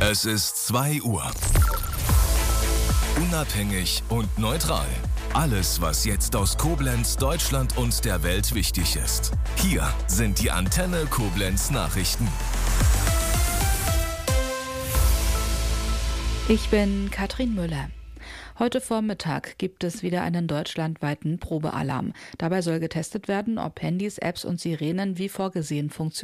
Es ist 2 Uhr. Unabhängig und neutral. Alles, was jetzt aus Koblenz, Deutschland und der Welt wichtig ist. Hier sind die Antenne Koblenz Nachrichten. Ich bin Katrin Müller. Heute Vormittag gibt es wieder einen deutschlandweiten Probealarm. Dabei soll getestet werden, ob Handys, Apps und Sirenen wie vorgesehen funktionieren.